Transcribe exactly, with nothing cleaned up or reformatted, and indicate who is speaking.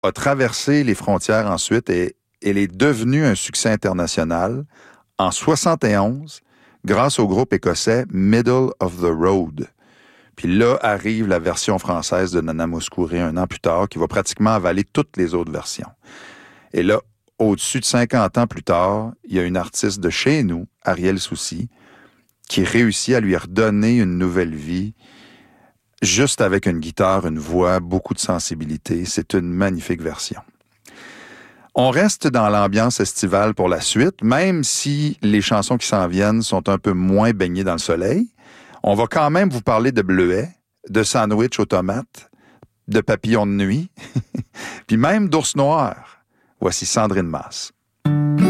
Speaker 1: a traversé les frontières ensuite et elle est devenue un succès international en soixante et onze grâce au groupe écossais Middle of the Road. Puis là arrive la version française de Nana Mouskouri un an plus tard qui va pratiquement avaler toutes les autres versions. Et là, au-dessus de cinquante ans plus tard, il y a une artiste de chez nous, Ariel Soucy, qui réussit à lui redonner une nouvelle vie juste avec une guitare, une voix, beaucoup de sensibilité. C'est une magnifique version. On reste dans l'ambiance estivale pour la suite, même si les chansons qui s'en viennent sont un peu moins baignées dans le soleil. On va quand même vous parler de bleuets, de sandwich aux tomates, de papillons de nuit, puis même d'ours noirs. Voici Sandrine Masse.